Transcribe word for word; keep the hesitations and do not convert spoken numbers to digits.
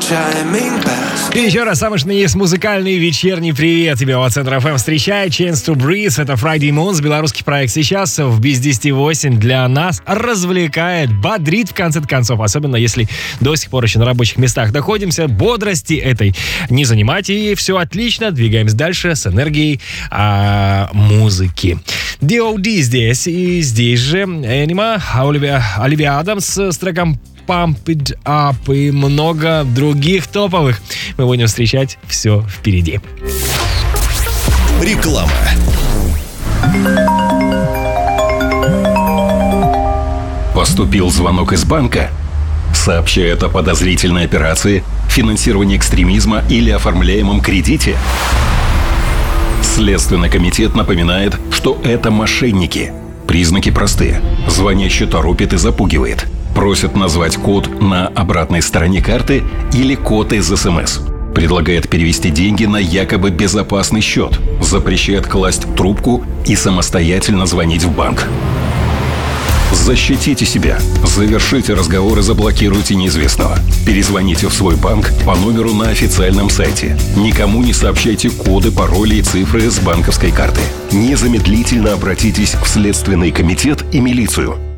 И еще раз самый что есть музыкальный вечерний привет тебе от Центра эф эм встречает Chance to Breathe. Это Friday Moons, белорусский проект сейчас в без десяти восемь для нас развлекает, бодрит в конце концов, особенно если до сих пор еще на рабочих местах находимся. Бодрости этой не занимать, и все отлично, двигаемся дальше с энергией а, музыки. ди о ди здесь, и здесь же Энима, Оливия, Оливия Адамс с треком Pump It Up и много других топовых. Мы будем встречать все впереди. Реклама. Поступил звонок из банка. Сообщает о подозрительной операции, финансировании экстремизма или оформляемом кредите. Следственный комитет напоминает, что это мошенники. Признаки простые. Звонящий торопит и запугивает. Просит назвать код на обратной стороне карты или код из эс эм эс. Предлагает перевести деньги на якобы безопасный счет. Запрещает класть трубку и самостоятельно звонить в банк. Защитите себя. Завершите разговор и заблокируйте неизвестного. Перезвоните в свой банк по номеру на официальном сайте. Никому не сообщайте коды, пароли и цифры с банковской карты. Незамедлительно обратитесь в Следственный комитет и милицию.